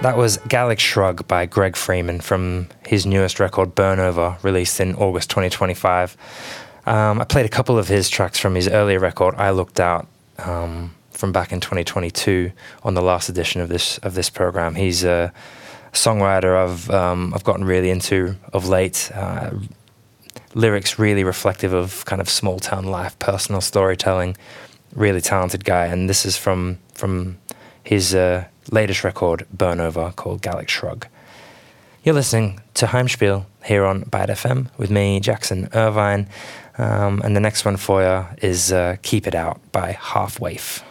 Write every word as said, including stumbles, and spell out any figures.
That was Gallic Shrug by Greg Freeman from his newest record, Burn Over, released in August twenty twenty-five. Um, I played a couple of his tracks from his earlier record, I Looked Out, um, from back in twenty twenty-two on the last edition of this of this program. He's a songwriter I've, um, I've gotten really into of late. Uh, lyrics really reflective of kind of small town life, personal storytelling, really talented guy. And this is from, from his uh, latest record, Burn Over, called Gallic Shrug. You're listening to Heimspiel here on Byte F M with me, Jackson Irvine. Um, and the next one for you is uh, Keep It Out by Half Waif.